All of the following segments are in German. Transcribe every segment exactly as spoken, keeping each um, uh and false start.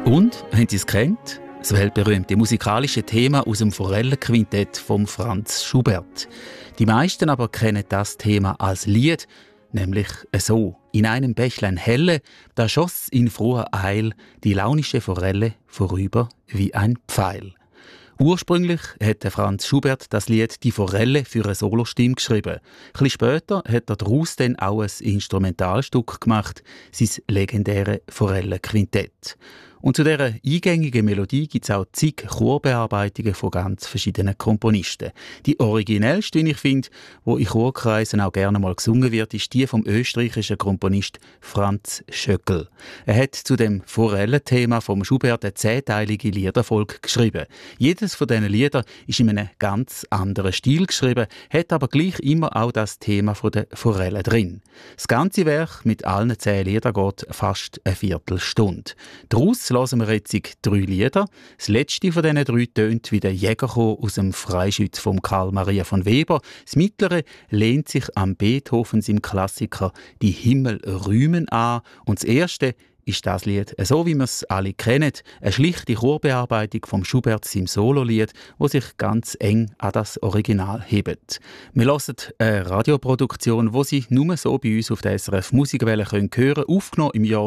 Und, haben Sie es kennt? Das weltberühmte musikalische Thema aus dem Forellenquintett von Franz Schubert. Die meisten aber kennen das Thema als Lied, nämlich so. In einem Bächlein helle, da schoss in froher Eil die launische Forelle vorüber wie ein Pfeil. Ursprünglich hätte Franz Schubert das Lied «Die Forelle» für eine Solostimme geschrieben. Ein bisschen später hat er daraus dann auch ein Instrumentalstück gemacht, sein legendäre Forellenquintett. Und zu dieser eingängigen Melodie gibt es auch zig Chorbearbeitungen von ganz verschiedenen Komponisten. Die originellste, wie ich finde, die in Chorkreisen auch gerne mal gesungen wird, ist die vom österreichischen Komponist Franz Schöckel. Er hat zu dem Forellenthema vom Schubert eine zehnteilige Liederfolge geschrieben. Jedes von diesen Liedern ist in einem ganz anderen Stil geschrieben, hat aber gleich immer auch das Thema der Forelle drin. Das ganze Werk mit allen zehn Liedern geht fast eine Viertelstunde. Daraus hören wir jetzt drei Lieder. Das letzte von diesen drei tönt wie der Jägerchor aus dem Freischütz von Karl Maria von Weber. Das mittlere lehnt sich an Beethovens im Klassiker «Die Himmel rühmen» an. Und das erste ist das Lied, so wie wir es alle kennen, eine schlichte Chorbearbeitung vom Schubert im Sololied, wo sich ganz eng an das Original hebt. Wir hören eine Radioproduktion, wo Sie nur so bei uns auf der S R F Musikwelle hören können, aufgenommen im Jahr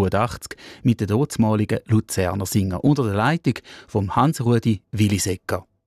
neunzehnhundertzweiundachtzig mit den dortmaligen Luzerner Singer unter der Leitung von Hans-Rudi Willisecker.